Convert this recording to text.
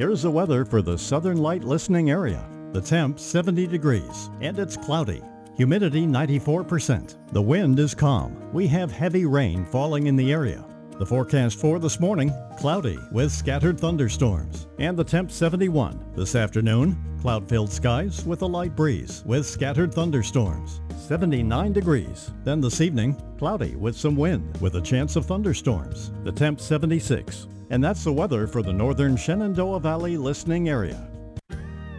Here's the weather for the Southern Light listening area. The temp 70 degrees and it's cloudy. Humidity 94%. The wind is calm. We have heavy rain falling in the area. The forecast for this morning, cloudy with scattered thunderstorms. And the temp 71. This afternoon, cloud-filled skies with a light breeze with scattered thunderstorms. 79 degrees. Then this evening, cloudy with some wind with a chance of thunderstorms. The temp 76. And that's the weather for the northern Shenandoah Valley listening area.